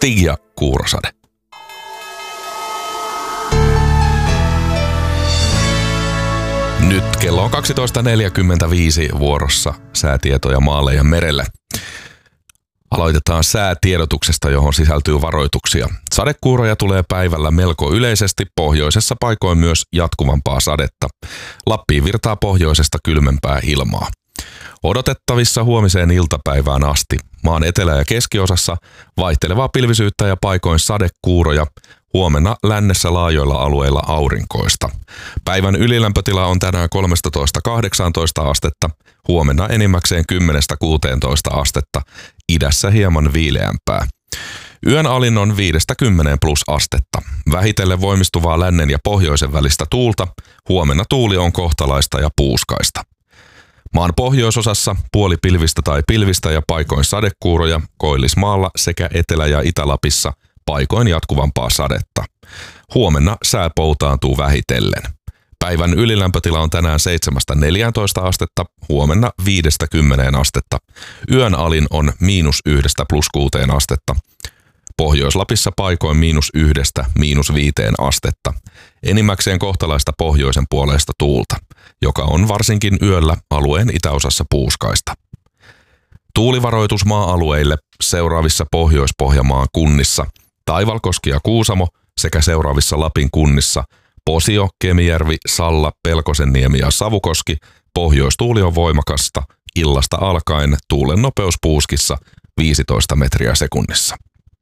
Stig ja Kuurosade. Nyt kello on 12.45 vuorossa säätietoja maalle ja merelle. Aloitetaan säätiedotuksesta, johon sisältyy varoituksia. Sadekuuroja tulee päivällä melko yleisesti, pohjoisessa paikoin myös jatkuvampaa sadetta. Lappiin virtaa pohjoisesta kylmempää ilmaa. Odotettavissa huomiseen iltapäivään asti. Maan etelä- ja keskiosassa vaihtelevaa pilvisyyttä ja paikoin sadekuuroja. Huomenna lännessä laajoilla alueilla aurinkoista. Päivän ylilämpötila on tänään 13–18 astetta, huomenna enimmäkseen 10–16 astetta, idässä hieman viileämpää. Yön alin on 5–10 astetta. Vähitellen voimistuvaa lännen ja pohjoisen välistä tuulta, huomenna tuuli on kohtalaista ja puuskaista. Maan pohjoisosassa puolipilvistä tai pilvistä ja paikoin sadekuuroja, Koillismaalla sekä Etelä- ja Itä-Lapissa paikoin jatkuvampaa sadetta. Huomenna sää poutaantuu vähitellen. Päivän ylilämpötila on tänään 7–14 astetta, huomenna 5–10 astetta. Yön alin on -1–+6 astetta. Pohjois-Lapissa paikoin -1––5 astetta. Enimmäkseen kohtalaista pohjoisen puoleista tuulta, joka on varsinkin yöllä alueen itäosassa puuskaista. Tuulivaroitus maa-alueille seuraavissa Pohjois-Pohjanmaan kunnissa: Taivalkoski ja Kuusamo sekä seuraavissa Lapin kunnissa: Posio, Kemijärvi, Salla, Pelkosenniemi ja Savukoski. Pohjoistuuli on voimakasta, illasta alkaen tuulen nopeus puuskissa 15 metriä sekunnissa.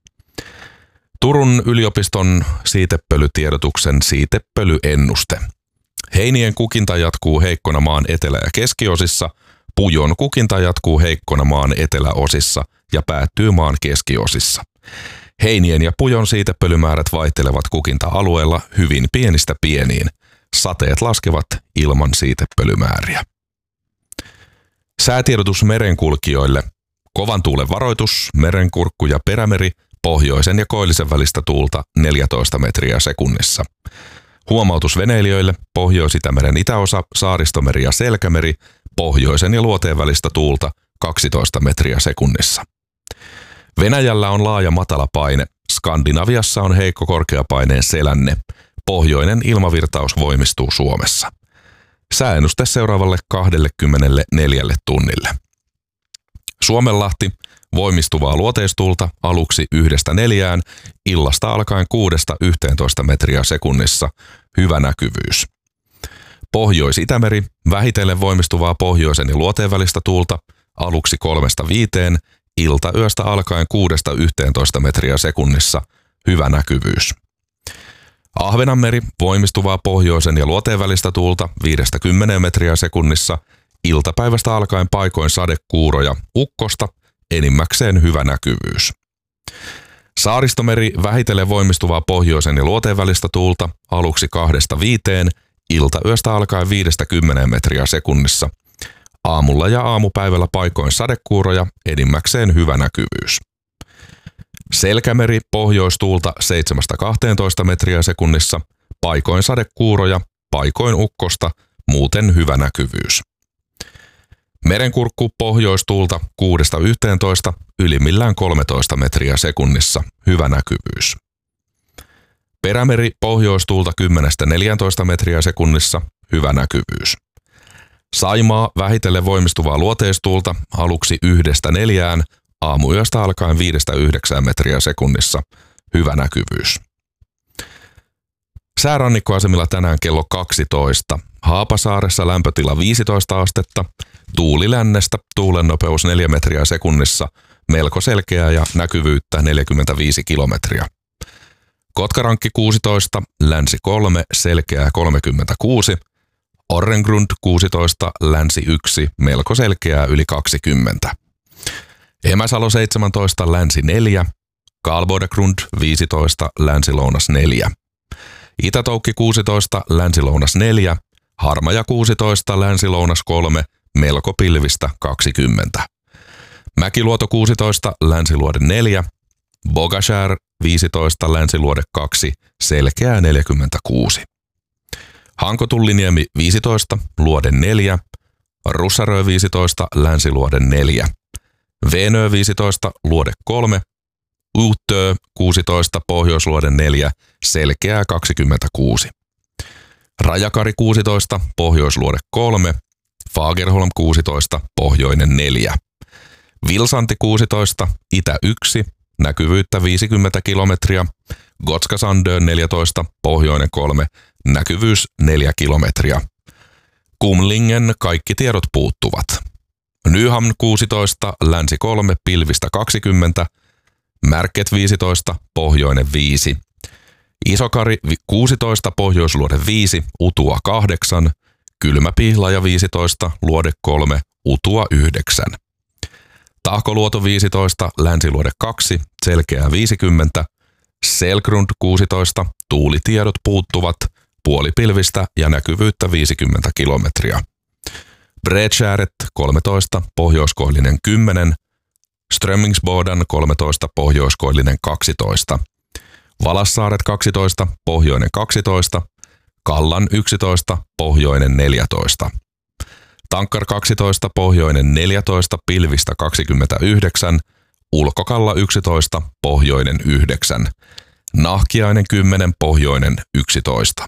Turun yliopiston siitepölytiedotuksen siitepölyennuste. Heinien kukinta jatkuu heikkona maan etelä- ja keskiosissa, pujon kukinta jatkuu heikkona maan eteläosissa ja päättyy maan keskiosissa. Heinien ja pujon siitepölymäärät vaihtelevat kukinta-alueella hyvin pienistä pieniin. Sateet laskevat ilman siitepölymääriä. Säätiedotus merenkulkijoille. Kovan tuulen varoitus, Merenkurkku ja Perämeri, pohjoisen ja koillisen välistä tuulta 14 metriä sekunnissa. Huomautus veneilijöille, Pohjois-Itämeren itäosa, Saaristomeri ja Selkämeri, pohjoisen ja luoteen välistä tuulta 12 metriä sekunnissa. Venäjällä on laaja matalapaine, Skandinaviassa on heikko korkeapaineen selänne, pohjoinen ilmavirtaus voimistuu Suomessa. Sääennuste seuraavalle 24 tunnille. Suomenlahti, voimistuvaa luoteistuulta aluksi 1–4, illasta alkaen 6–11 metriä sekunnissa, hyvä näkyvyys. Pohjois-Itämeri, vähitellen voimistuvaa pohjoisen ja luoteen välistä tuulta aluksi 3–5, iltayöstä alkaen 6–11 metriä sekunnissa, hyvä näkyvyys. Ahvenanmeri, voimistuvaa pohjoisen ja luoteen välistä tuulta 5–10 metriä sekunnissa, iltapäivästä alkaen paikoin sadekuuroja, ukkosta, enimmäkseen hyvä näkyvyys. Saaristomeri, vähitellen voimistuvaa pohjoisen ja luoteen välistä tuulta aluksi 2–5, iltayöstä alkaen 5–10 metriä sekunnissa. Aamulla ja aamupäivällä paikoin sadekuuroja, enimmäkseen hyvä näkyvyys. Selkämeri, pohjoistuulta 7–12 metriä sekunnissa, paikoin sadekuuroja, paikoin ukkosta, muuten hyvä näkyvyys. Merenkurkku, pohjoistuulta 6–11, ylimmillään 13 metriä sekunnissa, hyvä näkyvyys. Perämeri, pohjoistuulta 10–14 metriä sekunnissa, hyvä näkyvyys. Saimaa, vähitellen voimistuvaa luoteistuulta aluksi 1–4, aamuyöstä alkaen 5–9 metriä sekunnissa, hyvä näkyvyys. Säärannikkoasemilla tänään kello 12. Haapasaaressa lämpötila 15 astetta, tuuli lännestä, tuulen nopeus 4 metriä sekunnissa, melko selkeää ja näkyvyyttä 45 kilometriä. Kotkarankki 16, länsi 3, selkeää 36, Orrengrund 16, länsi 1, melko selkeää yli 20. Emäsalo 17, länsi 4, Karlbodegrund 15, länsi-lounas 4. Itätoukki 16, länsi-lounas 4, Harmaja 16, länsi-lounas 3, melko pilvistä 20. Mäkiluoto 16, länsiluode 4, Bogashär 15, länsiluode 2, selkeää 46. Hankotulliniemi 15, luode 4, Russarö 15, länsiluode 4, Veenö 15, luode 3, Uutö 16, Pohjoisluode 4, Selkeää 26. Rajakari 16, Pohjoisluode 3, Fagerholm 16, Pohjoinen 4. Vilsanti 16, Itä 1, näkyvyyttä 50 kilometriä. Gotska Sandön 14, Pohjoinen 3, näkyvyys 4 kilometriä. Kumlingen kaikki tiedot puuttuvat. Nyhamn 16, Länsi 3, pilvistä 20, Märket 15, Pohjoinen 5. Isokari 16, Pohjoisluode 5, Utua 8, Kylmäpihlaja 15, Luode 3, Utua 9. Tahkoluoto 15, Länsiluode 2, Selkeää 50, Selgrund 16, tuulitiedot puuttuvat, puolipilvistä ja näkyvyyttä 50 kilometriä. Bredskäret 13, Pohjoiskoillinen 10, Strömmingsboden 13, Pohjoiskoillinen 12, Valassaaret 12, Pohjoinen 12, Kallan 11, Pohjoinen 14. Tankkar 12, Pohjoinen 14, pilvistä 29, Ulkokalla 11, Pohjoinen 9, Nahkiainen 10, Pohjoinen 11.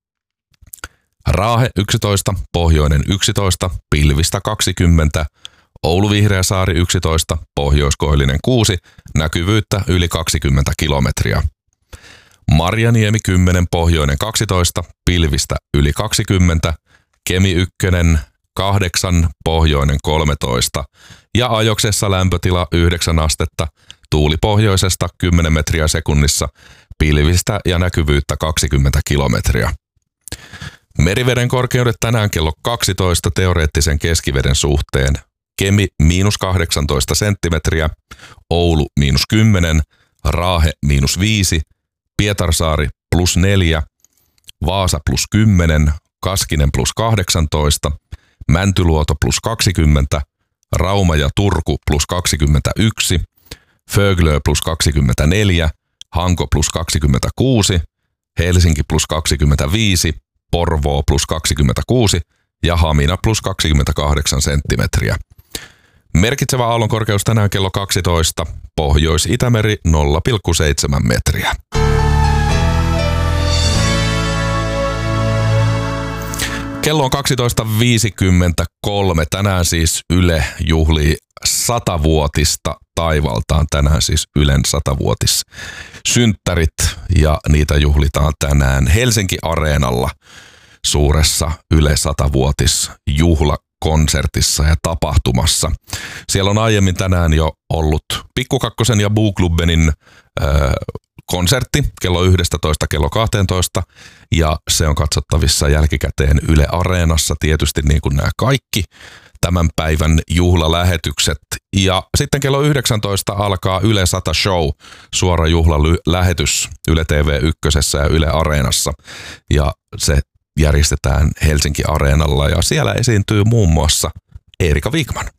Raahe 11, Pohjoinen 11, pilvistä 20, Oulu Vihreäsaari 11, Pohjoiskoillinen 6, näkyvyyttä yli 20 kilometriä. Marjaniemi 10, Pohjoinen 12, pilvistä yli 20, Kemi 1, 8, Pohjoinen 13 ja Ajoksessa lämpötila 9 astetta, tuuli pohjoisesta 10 metriä sekunnissa, pilvistä ja näkyvyyttä 20 kilometriä. Meriveden korkeudet tänään kello 12 teoreettisen keskiveden suhteen. Kemi -18 senttimetriä, Oulu -10, Raahe -5, Pietarsaari +4, Vaasa +10, Kaskinen +18, Mäntyluoto +20, Rauma ja Turku +21, Föglö +24, Hanko +26, Helsinki +25, Porvoo +26 ja Hamina +28 senttimetriä. Merkitsevä aallonkorkeus tänään kello 12, Pohjois-Itämeri 0,7 metriä. Kello on 12.53. Tänään siis Yle juhlii 100-vuotista taivaltaan. Tänään siis Ylen 100-vuotis synttärit ja niitä juhlitaan tänään Helsinki-areenalla suuressa Yle 100-vuotis juhlakonsertissa ja tapahtumassa. Siellä on aiemmin tänään jo ollut Pikku Kakkosen ja Boogklubbenin konsertti kello 11 kello 12 ja se on katsottavissa jälkikäteen Yle Areenassa tietysti niin kuin nämä kaikki tämän päivän juhlalähetykset. Ja sitten kello 19 alkaa Yle 100 Show, suora juhlalähetys Yle TV1 ja Yle Areenassa ja se järjestetään Helsinki Areenalla ja siellä esiintyy muun muassa Erika Wigman.